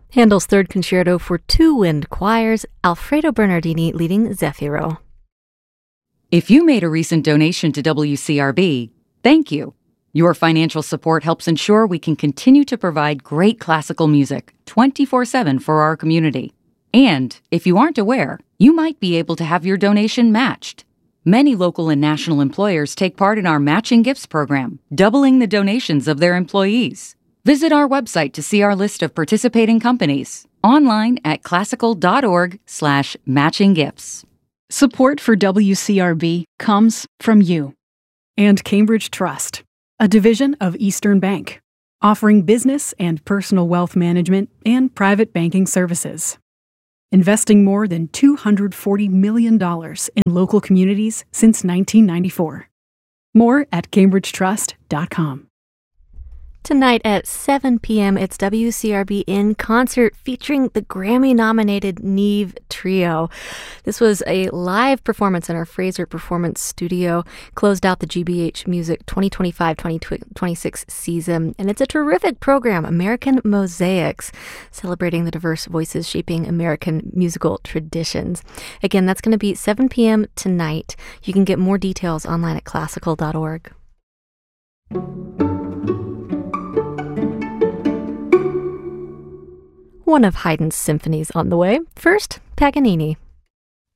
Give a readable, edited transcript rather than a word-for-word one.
Handel's Third Concerto for two wind choirs, Alfredo Bernardini leading Zefiro. If you made a recent donation to WCRB, thank you. Your financial support helps ensure we can continue to provide great classical music 24/7 for our community. And if you aren't aware, you might be able to have your donation matched. Many local and national employers take part in our Matching Gifts program, doubling the donations of their employees. Visit our website to see our list of participating companies, online at classical.org/matchinggifts. Support for WCRB comes from you. And Cambridge Trust, a division of Eastern Bank, offering business and personal wealth management and private banking services. Investing more than $240 million in local communities since 1994. More at cambridgetrust.com. Tonight at 7 p.m., it's WCRB in concert featuring the Grammy-nominated Neve Trio. This was a live performance in our Fraser Performance Studio, closed out the GBH Music 2025-2026 season, and it's a terrific program, American Mosaics, celebrating the diverse voices shaping American musical traditions. Again, that's going to be 7 p.m. tonight. You can get more details online at classical.org. One of Haydn's symphonies on the way. First, Paganini.